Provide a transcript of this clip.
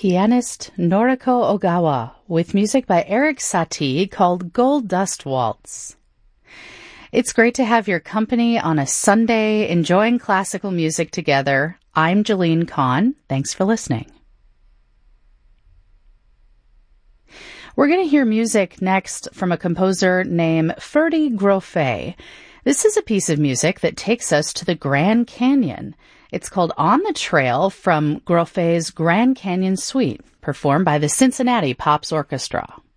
pianist Noriko Ogawa with music by Eric Satie called Gold Dust Waltz. It's great to have your company on a Sunday enjoying classical music together. I'm Jeline Kahn. Thanks for listening. We're going to hear music next from a composer named Ferdy Grofé. This is a piece of music that takes us to the Grand Canyon. It's called On the Trail from Grofé's Grand Canyon Suite, performed by the Cincinnati Pops Orchestra.